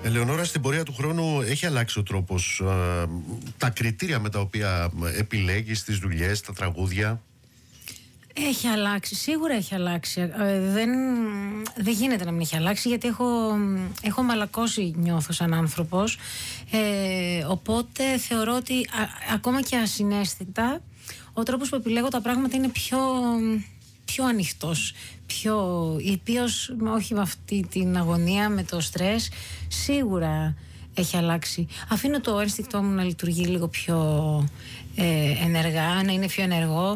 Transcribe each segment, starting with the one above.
Ελεονόρα, στην πορεία του χρόνου έχει αλλάξει ο τρόπος, τα κριτήρια με τα οποία επιλέγεις τις δουλειές, τα τραγούδια? Έχει αλλάξει, σίγουρα έχει αλλάξει. Δεν γίνεται να μην έχει αλλάξει, γιατί έχω μαλακώσει, νιώθω σαν άνθρωπος. Οπότε θεωρώ ότι ακόμα και ασυναίσθητα ο τρόπος που επιλέγω τα πράγματα είναι πιο ανοιχτός, πιο ήπιος, όχι με αυτή την αγωνία, με το στρες. Σίγουρα έχει αλλάξει. Αφήνω το ένστικτό μου να λειτουργεί λίγο πιο ενεργά, να είναι πιο ενεργό.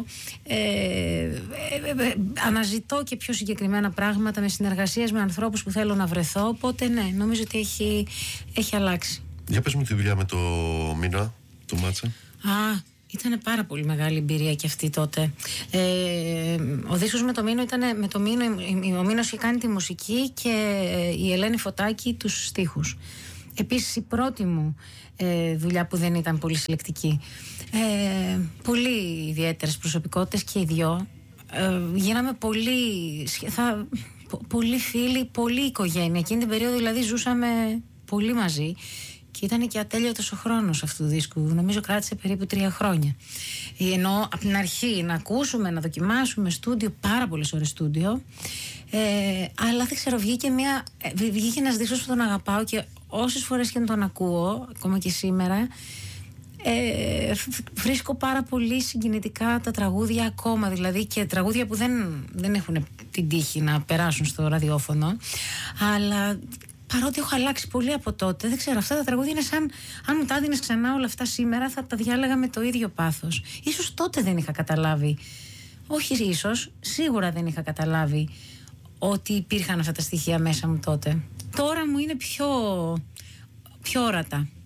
Αναζητώ και πιο συγκεκριμένα πράγματα με συνεργασίες με ανθρώπους που θέλω να βρεθώ. Οπότε ναι, νομίζω ότι έχει αλλάξει. Για πες μου τη δουλειά με το Μίνα, το Μάτσα. Ήταν πάρα πολύ μεγάλη εμπειρία και αυτή τότε. Ο δίσκος με το Μίνο ήταν. Ο Μίνος είχε κάνει τη μουσική και η Ελένη Φωτάκη τους στίχους. Επίσης η πρώτη μου δουλειά που δεν ήταν πολύ συλλεκτική. Πολύ ιδιαίτερες προσωπικότητες και οι δυο. Γίναμε πολύ φίλοι, πολύ οικογένεια. Εκείνη την περίοδο δηλαδή ζούσαμε πολύ μαζί. Και ήταν και ατέλειωτος ο χρόνος αυτού του δίσκου. Νομίζω κράτησε περίπου 3 χρόνια. Ενώ από την αρχή να ακούσουμε, να δοκιμάσουμε στούντιο, πάρα πολλές ώρες στούντιο. Αλλά δεν ξέρω, βγήκε ένας δίσκος που τον αγαπάω και όσες φορές και να τον ακούω, ακόμα και σήμερα, βρίσκω πάρα πολύ συγκινητικά τα τραγούδια ακόμα. Δηλαδή και τραγούδια που δεν έχουν την τύχη να περάσουν στο ραδιόφωνο. Αλλά παρότι έχω αλλάξει πολύ από τότε, δεν ξέρω, αυτά τα τραγούδια είναι σαν αν μου τα έδινες ξανά όλα αυτά σήμερα, θα τα διάλεγα με το ίδιο πάθος. Ίσως τότε δεν είχα καταλάβει, όχι ίσως, σίγουρα δεν είχα καταλάβει ότι υπήρχαν αυτά τα στοιχεία μέσα μου τότε. Τώρα μου είναι πιο ορατά.